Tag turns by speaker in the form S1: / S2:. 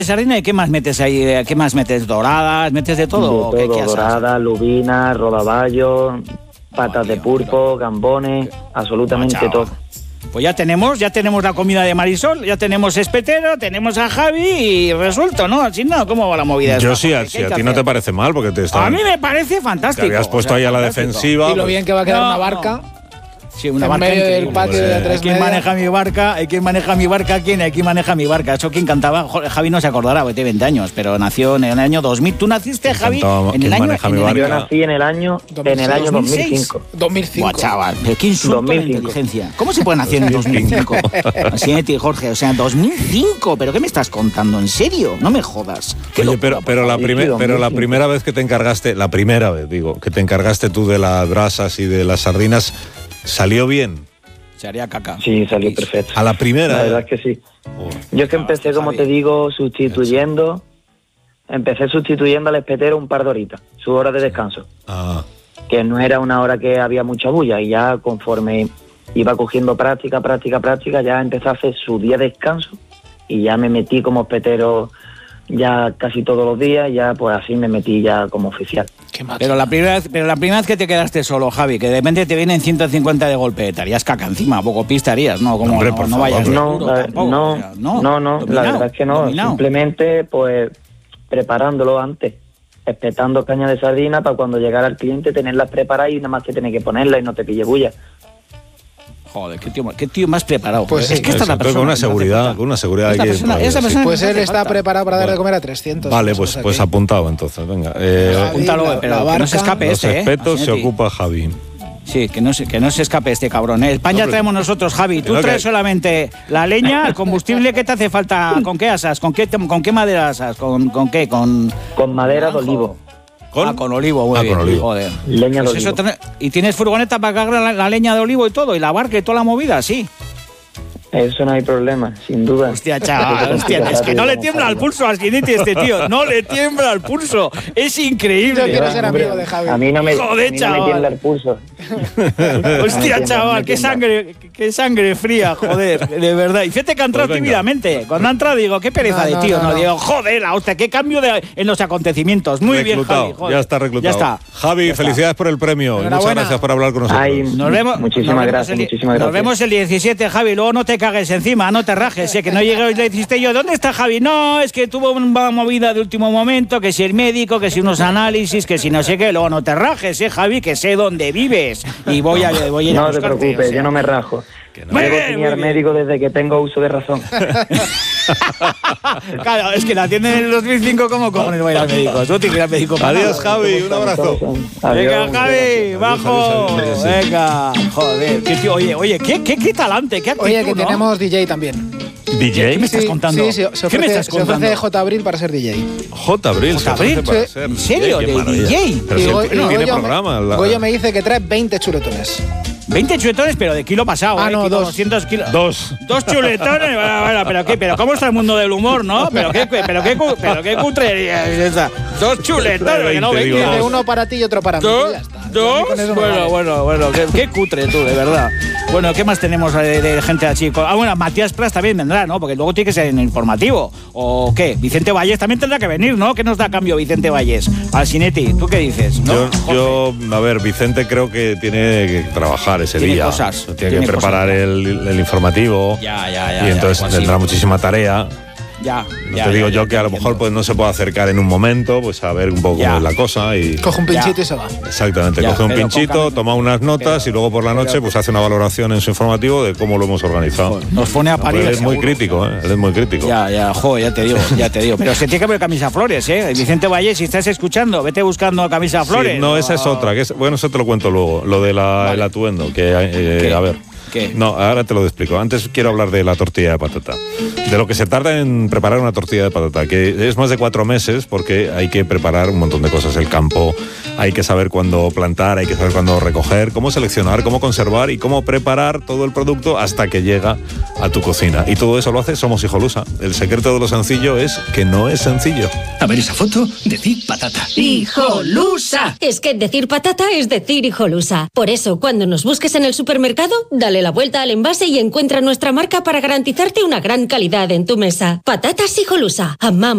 S1: sardina, ¿y qué más metes ahí? ¿Qué más metes? ¿Doradas? ¿Metes de todo?
S2: De todo, doradas, lubinas, rodaballo, patas de pulpo, gambones, absolutamente todo.
S1: Pues ya tenemos la comida de Marisol, ya tenemos espetero, tenemos a Javi y resuelto, ¿no? Así no, ¿cómo va la movida?
S3: Yo sí, a ti no te parece mal, porque te está...
S1: A mí me parece fantástico.
S3: Te habías puesto ahí a la defensiva.
S4: Y lo bien que va a quedar una barca.
S1: Sí, una
S4: en
S1: barca
S4: medio del patio de
S1: ¿Hay quien maneja mi barca? ¿Quién maneja mi barca? Eso quien cantaba, Javi no se acordará, porque tiene 20 años, pero nació en el año 2000. ¿Tú naciste, Javi?
S3: En el año...
S2: Yo nací en el año 2005.
S4: 2005.
S1: Buah, chaval, pero qué insulto de inteligencia. ¿Cómo se puede nacer en 2005? Así, Jorge, o sea, 2005. ¿Pero qué me estás contando? ¿En serio? No me jodas.
S3: Oye, pero la primera vez que te encargaste, que te encargaste tú de las brasas y de las sardinas, ¿salió bien?
S1: Se haría caca.
S2: Sí, salió perfecto.
S3: ¿A la primera?
S2: La verdad es que sí. Yo es que empecé, como te digo, sustituyendo al espetero un par de horitas, su hora de descanso. Que no era una hora que había mucha bulla, y ya conforme iba cogiendo práctica, ya empecé a hacer su día de descanso y ya me metí como espetero ya casi todos los días, ya pues así me metí ya como oficial.
S1: Pero la primera vez que te quedaste solo, Javi, que de repente te vienen 150 de golpe, estarías caca encima, poco pistarías, ¿no? Como
S3: hombre,
S1: no vayas.
S2: No, la verdad es que no, simplemente pues preparándolo antes, espetando caña de sardina para cuando llegara el cliente tenerlas preparadas y nada más que tener que ponerlas y no te pille bulla.
S1: Joder, qué tío más preparado.
S4: Pues
S1: es que esta es la persona.
S3: Con una seguridad
S4: está preparada para dar de comer a 300.
S3: Vale, pues apuntado entonces, venga.
S1: Apúntalo, pero que no se escape
S3: los espetos se ocupa Javi.
S1: Sí, que no se escape este cabrón. El pan ya traemos nosotros, Javi. Tú traes solamente la leña, el combustible. ¿Qué te hace falta? ¿Con qué asas? ¿Con qué madera asas? ¿Con qué? Con
S2: madera de olivo.
S1: Con olivo, muy bien.
S3: Con olivo.
S1: Joder.
S2: Leña de olivo.
S1: ¿Y tienes furgoneta para cargar la leña de olivo y todo? ¿Y la barca y toda la movida? Sí.
S2: Eso no hay problema, sin duda.
S1: Hostia, chaval, es que no le tiembla al pulso a Skinity este tío. No le tiembla al pulso. Es increíble.
S4: Yo quiero ser amigo de Javi.
S2: A mí no me
S1: chaval.
S2: tiembla el pulso.
S1: Hostia, chaval, qué sangre fría, joder, de verdad. Y fíjate que ha entrado tímidamente. Cuando ha entrado digo, qué pereza de tío. No, digo, joder, la hostia, qué cambio en los acontecimientos. Muy bien, Javi.
S3: Ya está reclutado.
S1: Ya está.
S3: Javi, felicidades por el premio. Muchas gracias por hablar con nosotros.
S2: Muchísimas gracias.
S1: Nos vemos el 17, Javi. Luego no te cagues encima, no te rajes, que no llegué y le dijiste yo, ¿dónde está Javi? No, es que tuvo una movida de último momento, que si el médico, que si unos análisis, que si no sé qué. Luego no te rajes, Javi, que sé dónde vives y voy a ir a buscarte.
S2: No te preocupes, yo no me rajo. Debo tener médico desde que tengo uso de razón.
S1: Claro, es que la atienden en el 2005, ¿cómo cojones voy a ir al médico? Tú tienes que ir al médico.
S3: Adiós, Javi, un abrazo.
S1: Venga, Javi, bajo. Venga, joder, qué tío, oye, qué talante, qué actitud.
S4: Oye, que tenemos DJ también.
S3: ¿DJ?
S1: ¿Qué me estás contando?
S4: Sí, se ofrece J. Abril para ser DJ.
S3: J. Abril,
S1: ¿en serio? ¿De DJ?
S3: Pero tiene programa.
S4: Goyo me dice que trae 20 chuletones.
S1: 20 chuletones, pero de kilo pasado.
S4: No,
S1: 200 kilos.
S3: Dos
S1: chuletones. Bueno, pero ¿cómo está el mundo del humor, no? Pero qué cutrería es esa. 2 chuletones, que no venga.
S4: De uno para ti y otro para mí. Ya está.
S1: ¿Dos? Bueno, qué cutre tú, de verdad. Bueno, ¿qué más tenemos de gente así? Bueno, Matías Prats también vendrá, ¿no? Porque luego tiene que ser en el informativo. ¿O qué? Vicente Vallés también tendrá que venir, ¿no? ¿Qué nos da a cambio Vicente Vallés? Al Cinetti, ¿tú qué dices? ¿No?
S3: Yo, a ver, Vicente creo que tiene que trabajar ese día. Tiene que preparar el informativo.
S1: Ya.
S3: Y entonces tendrá muchísima tarea. Te digo yo que a lo mejor pues no se puede acercar en un momento, pues a ver un poco cómo es la cosa y...
S4: Coge un pinchito y se va.
S3: Exactamente, coge un pinchito, toma unas notas y luego por la noche pues hace una valoración en su informativo de cómo lo hemos organizado.
S1: Nos pone a parir.
S3: Él es muy crítico, él es muy crítico.
S1: Ya te digo. Pero se tiene que ver camisa flores, Vicente Valle, si estás escuchando, vete buscando camisa flores.
S3: Sí, no, esa es otra, bueno, eso te lo cuento luego, lo de el atuendo, que a ver...
S1: ¿Qué?
S3: No, ahora te lo explico. Antes quiero hablar de la tortilla de patata. De lo que se tarda en preparar una tortilla de patata, que es más de 4 meses porque hay que preparar un montón de cosas. El campo, hay que saber cuándo plantar, hay que saber cuándo recoger, cómo seleccionar, cómo conservar y cómo preparar todo el producto hasta que llega a tu cocina. Y todo eso lo hace Somos Hijolusa. El secreto de lo sencillo es que no es sencillo.
S5: A ver esa foto, decir patata.
S6: ¡Hijolusa! Es que decir patata es decir Hijolusa. Por eso, cuando nos busques en el supermercado, dale la vuelta al envase y encuentra nuestra marca para garantizarte una gran calidad en tu mesa. Patatas Hijolusa. Amamos